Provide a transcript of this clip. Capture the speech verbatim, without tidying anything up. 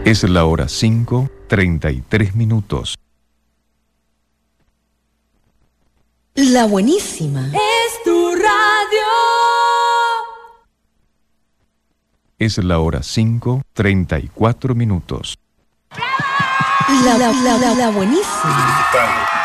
Es la hora cinco, treinta y tres minutos. La buenísima. Es tu radio. Es la hora cinco, treinta y cuatro minutos. La, la, la, la, la buenísima.